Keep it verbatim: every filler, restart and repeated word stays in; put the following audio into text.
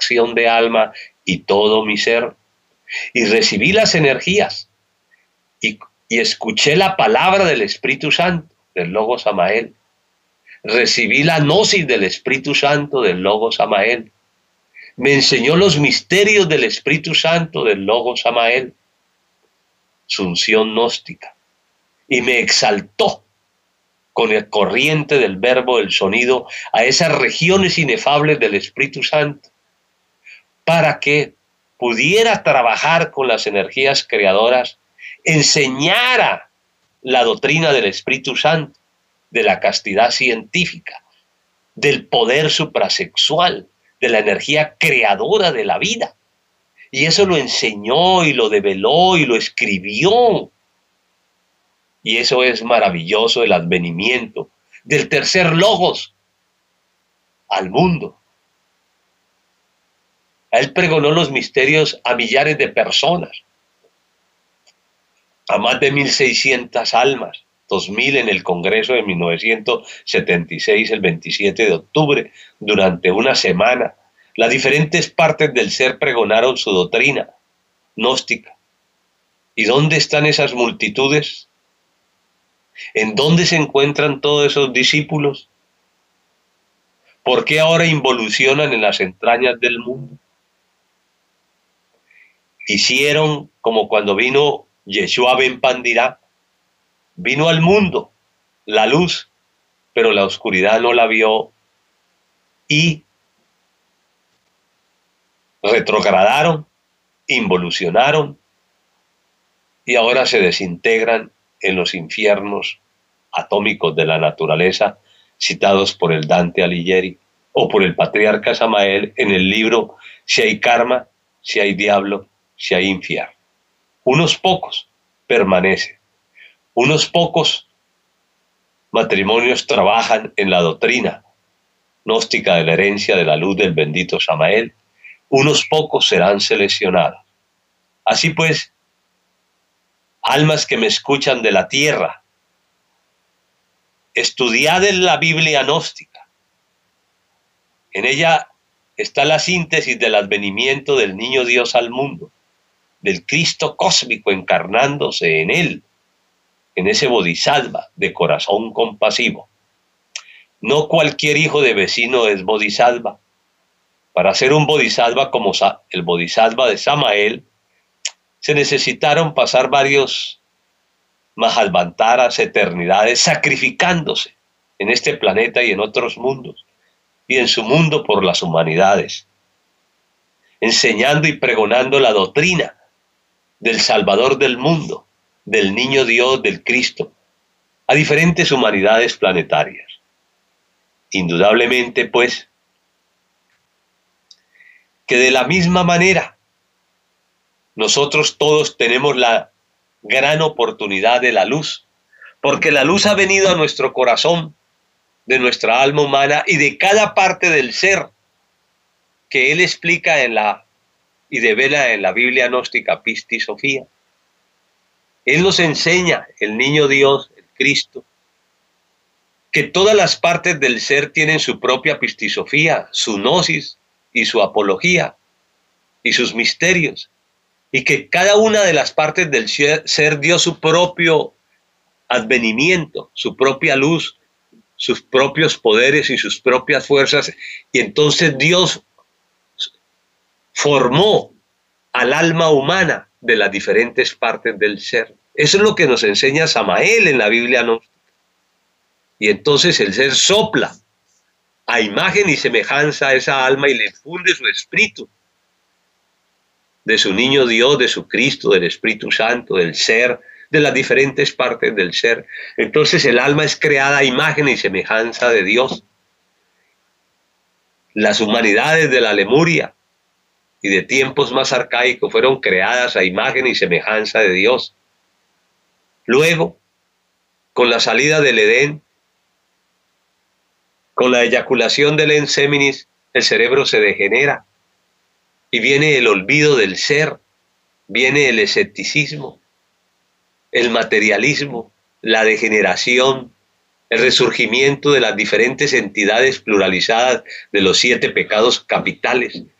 porción de alma y todo mi ser. Y recibí las energías y, y escuché la palabra del Espíritu Santo, del Logos Samael. Recibí la gnosis del Espíritu Santo, del Logos Samael. Me enseñó los misterios del Espíritu Santo, del Logos Samael, su unción gnóstica, y me exaltó con el corriente del verbo del sonido a esas regiones inefables del Espíritu Santo, para que pudiera trabajar con las energías creadoras, enseñara la doctrina del Espíritu Santo, de la castidad científica, del poder suprasexual, de la energía creadora de la vida. Y eso lo enseñó y lo develó y lo escribió. Y eso es maravilloso, el advenimiento del tercer logos al mundo. Él pregonó los misterios a millares de personas, a más de mil seiscientas almas, dos mil en el Congreso de mil novecientos setenta y seis, el veintisiete de octubre, durante una semana. Las diferentes partes del ser pregonaron su doctrina gnóstica. ¿Y dónde están esas multitudes? ¿En dónde se encuentran todos esos discípulos? ¿Por qué ahora involucionan en las entrañas del mundo? Hicieron como cuando vino Yeshua ben Pandirá, vino al mundo la luz, pero la oscuridad no la vio y retrogradaron, involucionaron y ahora se desintegran en los infiernos atómicos de la naturaleza citados por el Dante Alighieri o por el patriarca Samael en el libro Si hay karma, si hay diablo, si hay infierno. Unos pocos permanecen, unos pocos matrimonios trabajan en la doctrina gnóstica de la herencia de la luz del bendito Samael, unos pocos serán seleccionados. Así pues, almas que me escuchan de la tierra, estudiad en la Biblia gnóstica. En ella está la síntesis del advenimiento del niño Dios al mundo, del Cristo cósmico encarnándose en él, en ese bodhisattva de corazón compasivo. No cualquier hijo de vecino es bodhisattva. Para ser un bodhisattva como el bodhisattva de Samael, se necesitaron pasar varios mahalvantaras, eternidades, sacrificándose en este planeta y en otros mundos, y en su mundo por las humanidades, enseñando y pregonando la doctrina del Salvador del mundo, del Niño Dios, del Cristo, a diferentes humanidades planetarias. Indudablemente, pues, que de la misma manera nosotros todos tenemos la gran oportunidad de la luz, porque la luz ha venido a nuestro corazón, de nuestra alma humana y de cada parte del ser que él explica en la y devela en la Biblia gnóstica Pistis Sophia. Él nos enseña, el niño Dios, el Cristo, que todas las partes del ser tienen su propia pistisofía, su gnosis y su apología y sus misterios, y que cada una de las partes del ser dio su propio advenimiento, su propia luz, sus propios poderes y sus propias fuerzas, y entonces Dios formó al alma humana de las diferentes partes del ser. Eso es lo que nos enseña Samael en la Biblia gnóstica. Y entonces el ser sopla a imagen y semejanza a esa alma y le infunde su espíritu de su niño Dios, de su Cristo, del Espíritu Santo, del ser, de las diferentes partes del ser. Entonces el alma es creada a imagen y semejanza de Dios. Las humanidades de la Lemuria y de tiempos más arcaicos fueron creadas a imagen y semejanza de Dios. Luego, con la salida del Edén, con la eyaculación del enseminis, el cerebro se degenera y viene el olvido del ser, viene el escepticismo, el materialismo, la degeneración, el resurgimiento de las diferentes entidades pluralizadas de los siete pecados capitales,